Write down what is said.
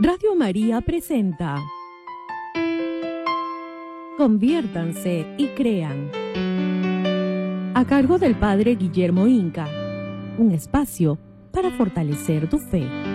Radio María presenta Conviértanse y crean. A cargo del Padre Guillermo Inca, un espacio para fortalecer tu fe.